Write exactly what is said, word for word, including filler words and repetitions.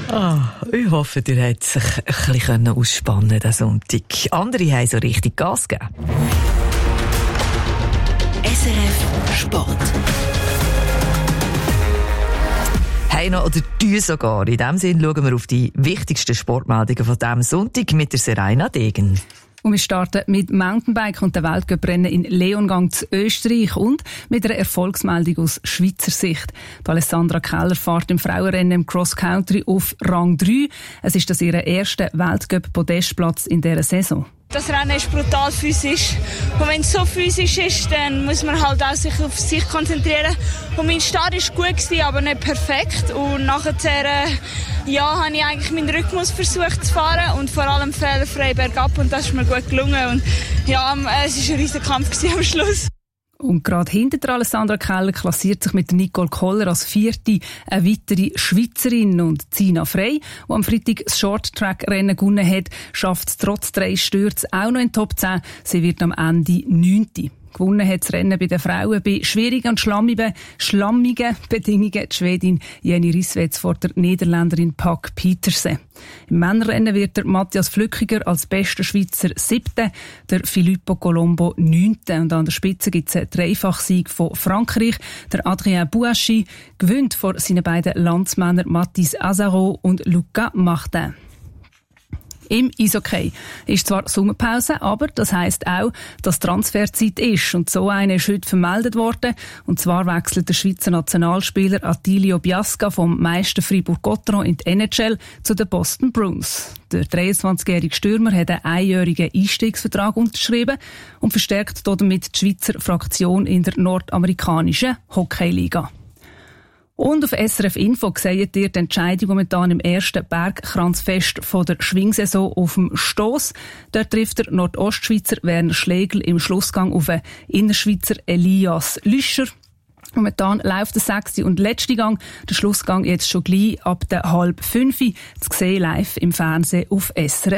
Ah, ich hoffe, ihr habt sich ein bisschen ausspannen diesen Sonntag. Andere haben so richtig Gas gegeben. S R F Sport. Hey noch, oder du sogar. In diesem Sinn schauen wir auf die wichtigsten Sportmeldungen von diesem Sonntag mit der Seraina Degen. Und wir starten mit Mountainbike und der Weltcuprennen in Leongang zu Österreich und mit einer Erfolgsmeldung aus Schweizer Sicht. Die Alessandra Keller fährt im Frauenrennen im Cross Country auf Rang drei. Es ist das ihr erster Weltcup-Podestplatz in dieser Saison. Das Rennen ist brutal physisch. Und wenn es so physisch ist, dann muss man halt auch sich auf sich konzentrieren. Und mein Start war gut, aber nicht perfekt. Und nachher äh, ja, habe ich eigentlich meinen Rhythmus versucht zu fahren und vor allem fehlerfrei bergab. Und das ist mir gut gelungen. Und ja, es war ein riesiger Kampf am Schluss. Und gerade hinter der Alessandra Keller klassiert sich mit Nicole Koller als vierte eine weitere Schweizerin. Und Zina Frey, die am Freitag das Short-Track-Rennen gewonnen hat, schafft es trotz drei Stürzen auch noch in den Top zehn. Sie wird am Ende neunte. Gewonnen hat das Rennen bei den Frauen bei schwierigen und schlammigen, schlammigen Bedingungen die Schwedin Jenny Risswetz vor der Niederländerin Pak Pietersen. Im Männerrennen wird der Matthias Flückiger als bester Schweizer siebte, der Filippo Colombo neunte. Und an der Spitze gibt es einen Dreifachsieg von Frankreich. Der Adrien Bouachi gewinnt vor seinen beiden Landsmännern Mathis Azaro und Luca Martin. Im Eishockey ist zwar Sommerpause, aber das heisst auch, dass Transferzeit ist. Und so eine ist heute vermeldet worden. Und zwar wechselt der Schweizer Nationalspieler Attilio Biasca vom Meister Fribourg-Gotteron in die N H L zu den Boston Bruins. Der dreiundzwanzigjährige Stürmer hat einen einjährigen Einstiegsvertrag unterschrieben und verstärkt damit die Schweizer Fraktion in der nordamerikanischen Hockeyliga. Und auf S R F Info seht ihr die Entscheidung momentan im ersten Bergkranzfest von der Schwingsaison auf dem Stoss. Dort trifft der Nordostschweizer Werner Schlegel im Schlussgang auf den Innerschweizer Elias Lüscher. Momentan läuft der sechste und letzte Gang. Der Schlussgang jetzt schon gleich ab der halb fünf. Zu sehen live im Fernsehen auf S R F.